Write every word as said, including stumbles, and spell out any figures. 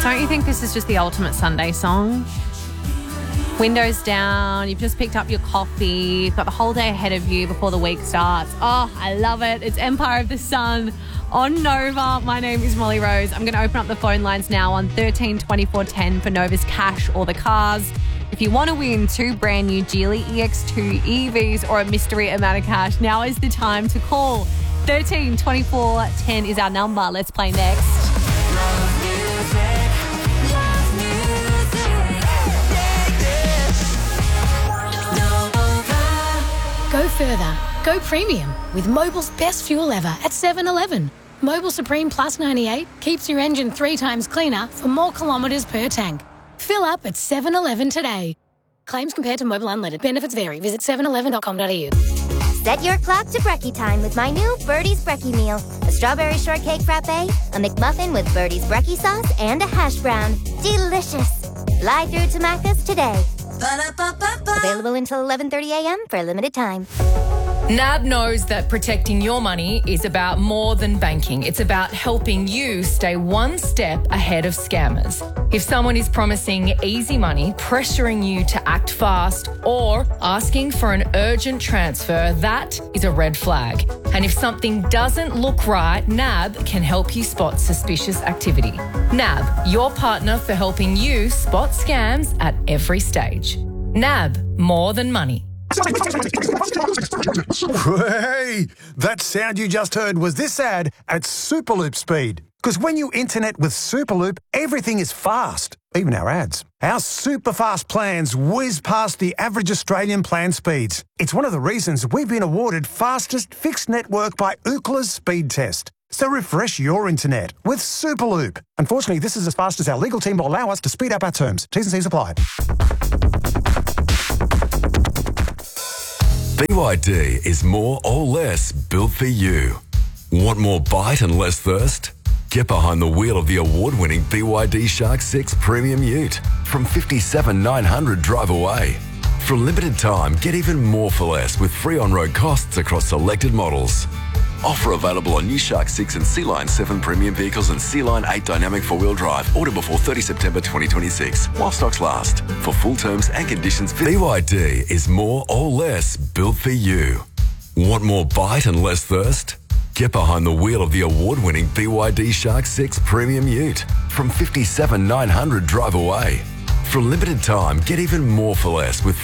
Don't you think this is just the ultimate Sunday song? Windows down, you've just picked up your coffee, you've got the whole day ahead of you before the week starts. Oh, I love it. It's Empire of the Sun on Nova. My name is Molly Rose. I'm going to open up the phone lines now on thirteen twenty-four ten for Nova's cash or the cars. If you want to win two brand new Geely E X two E Vs or a mystery amount of cash, now is the time to call. thirteen twenty-four ten is our number. Let's play next. Go further. Go premium with Mobil's best fuel ever at seven eleven. Mobil Supreme Plus ninety-eight keeps your engine three times cleaner for more kilometres per tank. Fill up at seven eleven today. Claims compared to Mobil Unleaded. Benefits vary. Visit seven eleven dot com dot a u. Set your clock to brekkie time with my new Birdie's Brekkie meal. A strawberry shortcake frappe, a McMuffin with Birdie's Brekkie sauce, and a hash brown. Delicious. Fly through to Macca's today. Ba-da-ba-ba-ba. Available until eleven thirty a.m. for a limited time. N A B knows that protecting your money is about more than banking. It's about helping you stay one step ahead of scammers. If someone is promising easy money, pressuring you to act fast, or asking for an urgent transfer, that is a red flag. And if something doesn't look right, N A B can help you spot suspicious activity. N A B, your partner for helping you spot scams at every stage. N A B, more than money. Hey, that sound you just heard was this ad at Superloop speed. Because when you internet with Superloop, everything is fast, even our ads. Our super fast plans whiz past the average Australian plan speeds. It's one of the reasons we've been awarded fastest fixed network by Ookla's speed test. So refresh your internet with Superloop. Unfortunately, this is as fast as our legal team will allow us to speed up our terms. T's and C's apply. B Y D is more or less built for you. Want more bite and less thirst? Get behind the wheel of the award-winning B Y D Shark six Premium Ute from fifty-seven thousand nine hundred drive away. For a limited time, get even more for less with free on-road costs across selected models. Offer available on new Shark six and Sea Line seven premium vehicles and Sea Line eight dynamic four-wheel drive. Order before thirtieth September twenty twenty-six while stocks last. For full terms and conditions, B Y D is more or less built for you. Want more bite and less thirst? Get behind the wheel of the award-winning B Y D Shark six Premium Ute from fifty-seven thousand nine hundred drive away. For a limited time, get even more for less with